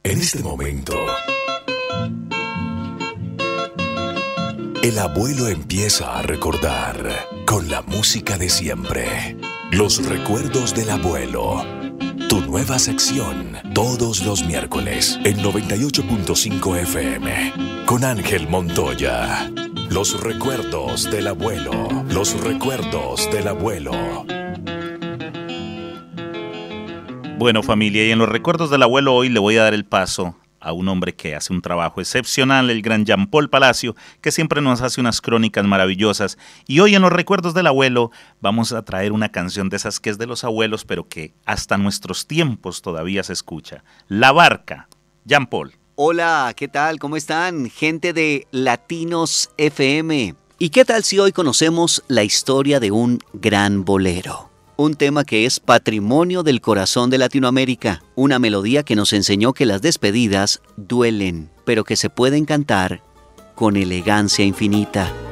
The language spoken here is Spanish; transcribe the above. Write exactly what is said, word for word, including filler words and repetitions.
En este momento, el abuelo empieza a recordar con la música de siempre. Los recuerdos del abuelo. Tu nueva sección, todos los miércoles, en noventa y ocho punto cinco F M, con Ángel Montoya. Los recuerdos del abuelo. Los recuerdos del abuelo. Bueno, familia, y en los recuerdos del abuelo hoy le voy a dar el paso a un hombre que hace un trabajo excepcional, el gran Jean Paul Palacio, que siempre nos hace unas crónicas maravillosas. Y hoy en los recuerdos del abuelo vamos a traer una canción de esas que es de los abuelos, pero que hasta nuestros tiempos todavía se escucha. La Barca, Jean Paul. Hola, ¿qué tal? ¿Cómo están? Gente de Latinos F M. ¿Y qué tal si hoy conocemos la historia de un gran bolero? Un tema que es patrimonio del corazón de Latinoamérica, una melodía que nos enseñó que las despedidas duelen, pero que se pueden cantar con elegancia infinita.